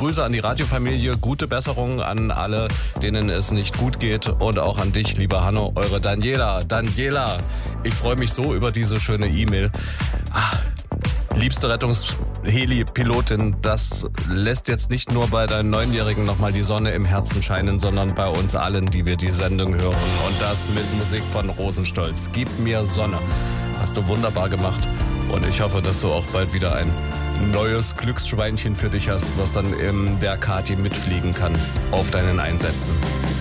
Grüße an die Radiofamilie, gute Besserung an alle, denen es nicht gut geht und auch an dich, lieber Hanno, eure Daniela. Daniela, ich freue mich so über diese schöne E-Mail. Liebste Rettungsheli-Pilotin, das lässt jetzt nicht nur bei deinen 9-Jährigen nochmal die Sonne im Herzen scheinen, sondern bei uns allen, die wir die Sendung hören. Und das mit Musik von Rosenstolz. Gib mir Sonne. Hast du wunderbar gemacht. Und ich hoffe, dass du auch bald wieder ein neues Glücksschweinchen für dich hast, was dann in der Kati mitfliegen kann auf deinen Einsätzen.